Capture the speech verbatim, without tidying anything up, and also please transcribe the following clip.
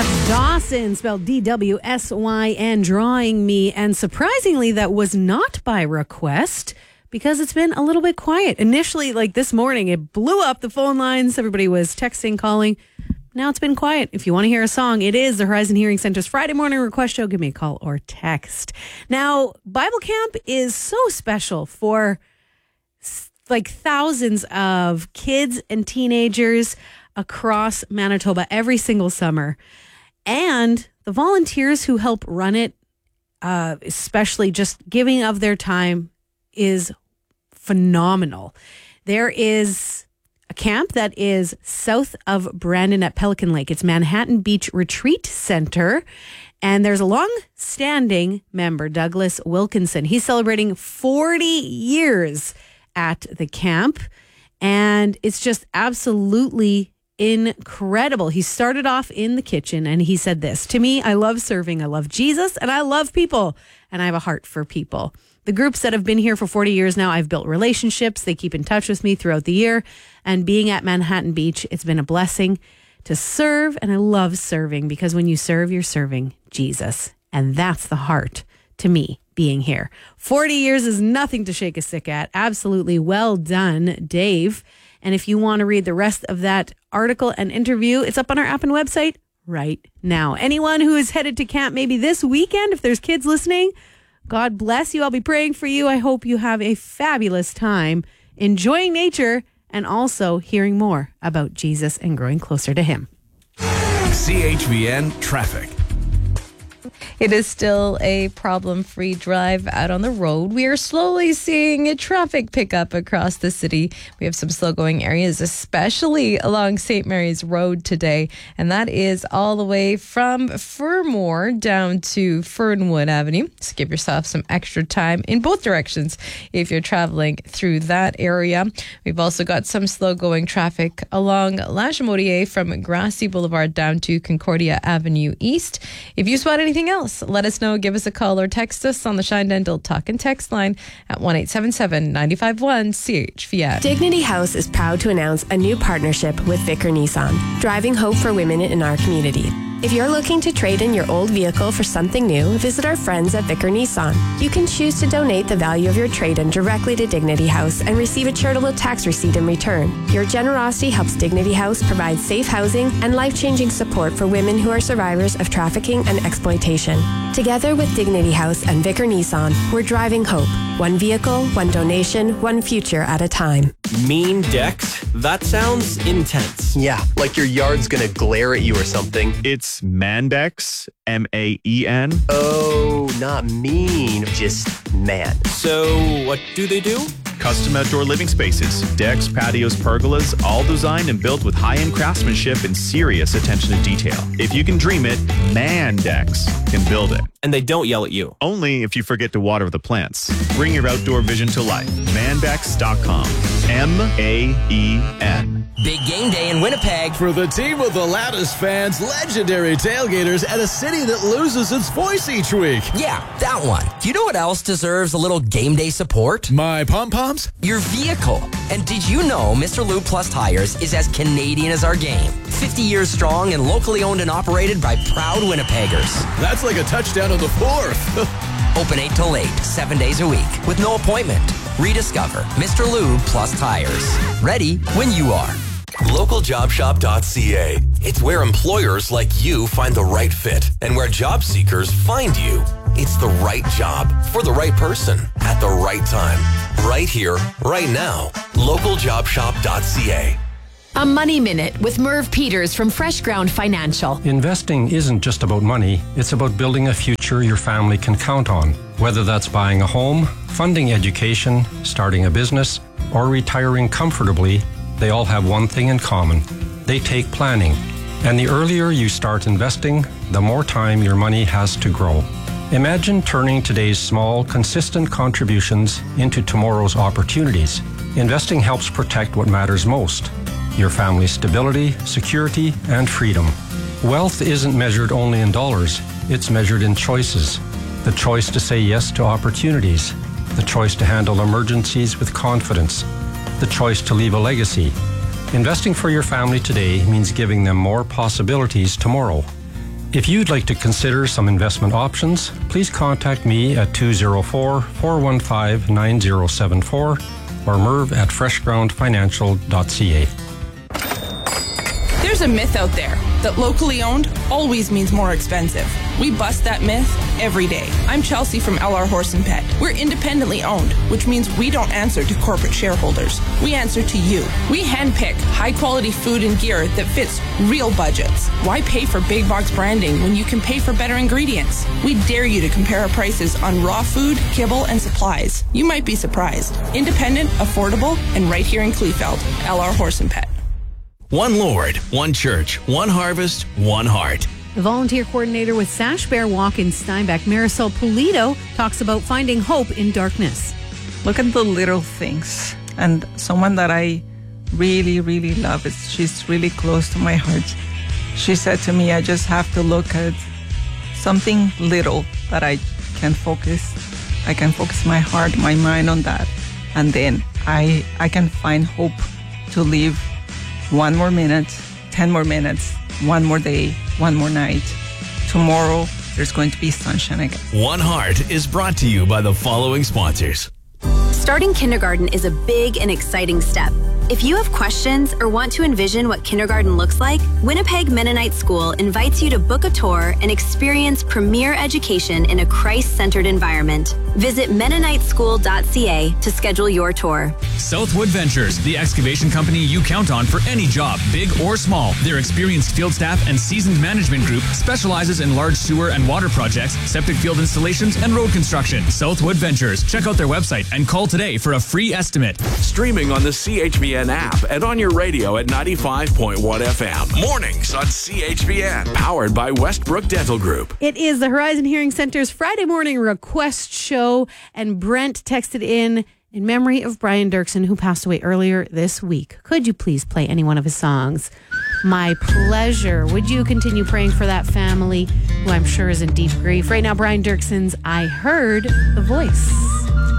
That's Dawson, spelled D W S Y N, Drawing Me. And surprisingly, that was not by request because it's been a little bit quiet. Initially, like this morning, it blew up the phone lines. Everybody was texting, calling. Now it's been quiet. If you want to hear a song, it is the Horizon Hearing Center's Friday morning request show. Give me a call or text. Now, Bible Camp is so special for like thousands of kids and teenagers across Manitoba every single summer. And the volunteers who help run it, uh, especially just giving of their time, is phenomenal. There is a camp that is south of Brandon at Pelican Lake. It's Manhattan Beach Retreat Center. And there's a long-standing member, Douglas Wilkinson. He's celebrating forty years at the camp. And it's just absolutely incredible. He started off in the kitchen and he said this: to me, I love serving. I love Jesus and I love people. And I have a heart for people. The groups that have been here for forty years now, I've built relationships. They keep in touch with me throughout the year. And being at Manhattan Beach, it's been a blessing to serve. And I love serving because when you serve, you're serving Jesus. And that's the heart to me being here. forty years is nothing to shake a stick at. Absolutely well done, Dave. And if you want to read the rest of that article and interview, it's up on our app and website right now. Anyone who is headed to camp maybe this weekend, if there's kids listening, God bless you. I'll be praying for you. I hope you have a fabulous time enjoying nature and also hearing more about Jesus and growing closer to him. C H V N Traffic. It is still a problem-free drive out on the road. We are slowly seeing a traffic pickup across the city. We have some slow-going areas, especially along Saint Mary's Road today, and that is all the way from Fermor down to Fernwood Avenue. So give yourself some extra time in both directions if you're traveling through that area. We've also got some slow-going traffic along Lachemodier from Grassy Boulevard down to Concordia Avenue East. If you spot anything else, let us know. Give us a call or text us on the Shine Dental Talk and Text line at one eight seven seven, nine five one, C H V N. Dignity House is proud to announce a new partnership with Vicar Nissan, driving hope for women in our community. If you're looking to trade in your old vehicle for something new, visit our friends at Vicar Nissan. You can choose to donate the value of your trade-in directly to Dignity House and receive a charitable tax receipt in return. Your generosity helps Dignity House provide safe housing and life-changing support for women who are survivors of trafficking and exploitation. Together with Dignity House and Vicar Nissan, we're driving hope. One vehicle, one donation, one future at a time. Mean decks? That sounds intense. Yeah, like your yard's gonna glare at you or something. It's Mandex, M A E N. Oh, not mean, just man. So, what do they do? Custom outdoor living spaces, decks, patios, pergolas, all designed and built with high-end craftsmanship and serious attention to detail. If you can dream it, Mandex can build it. And they don't yell at you. Only if you forget to water the plants. Bring your outdoor vision to life. Mandex dot com. M A E N. Big game day in Winnipeg. For the team of the loudest fans, legendary tailgaters, and a city that loses its voice each week. Yeah, that one. Do you know what else deserves a little game day support? My pom-poms? Your vehicle. And did you know Mister Lube Plus Tires is as Canadian as our game? fifty years strong and locally owned and operated by proud Winnipeggers. That's like a touchdown on the fourth. Open eight till eight, seven days a week, with no appointment. Rediscover Mister Lube Plus Tires. Ready when you are. local job shop dot c a. It's where employers like you find the right fit and where job seekers find you. It's the right job for the right person at the right time. Right here, right now. local job shop dot c a. A Money Minute with Merv Peters from Fresh Ground Financial. Investing isn't just about money. It's about building a future your family can count on. Whether that's buying a home, funding education, starting a business, or retiring comfortably, they all have one thing in common. They take planning. And the earlier you start investing, the more time your money has to grow. Imagine turning today's small, consistent contributions into tomorrow's opportunities. Investing helps protect what matters most: your family's stability, security, and freedom. Wealth isn't measured only in dollars. It's measured in choices. The choice to say yes to opportunities. The choice to handle emergencies with confidence. The choice to leave a legacy. Investing for your family today means giving them more possibilities tomorrow. If you'd like to consider some investment options, please contact me at two oh four, four one five, nine oh seven four or Merv at fresh ground financial dot c a. There's a myth out there that locally owned always means more expensive. We bust that myth every day. I'm Chelsea from L R Horse and Pet. We're independently owned, which means we don't answer to corporate shareholders. We answer to you. We handpick high-quality food and gear that fits real budgets. Why pay for big box branding when you can pay for better ingredients? We dare you to compare our prices on raw food, kibble, and supplies. You might be surprised. Independent, affordable, and right here in Kleefeld. L R Horse and Pet. One Lord, one church, one harvest, one heart. The volunteer coordinator with Sash Bear Walk in Steinbach, Marisol Pulido, talks about finding hope in darkness. Look at the little things. And someone that I really, really love, is she's really close to my heart. She said to me, I just have to look at something little that I can focus. I can focus my heart, my mind on that. And then I, I can find hope to live one more minute, ten more minutes, one more day, one more night. Tomorrow, there's going to be sunshine again. One Heart is brought to you by the following sponsors. Starting kindergarten is a big and exciting step. If you have questions or want to envision what kindergarten looks like, Winnipeg Mennonite School invites you to book a tour and experience premier education in a Christ-centered environment. Visit Mennonite School dot c a to schedule your tour. Southwood Ventures, the excavation company you count on for any job, big or small. Their experienced field staff and seasoned management group specializes in large sewer and water projects, septic field installations, and road construction. Southwood Ventures. Check out their website and call today for a free estimate. Streaming on the C H B N app and on your radio at ninety-five point one F M. Mornings on C H B N. Powered by Westbrook Dental Group. It is the Horizon Hearing Center's Friday morning request show, and Brent texted in in memory of Brian Dirksen, who passed away earlier this week. Could you please play any one of his songs? My pleasure. Would you continue praying for that family, who I'm sure is in deep grief? Right now, Brian Dirksen's I Heard the Voice.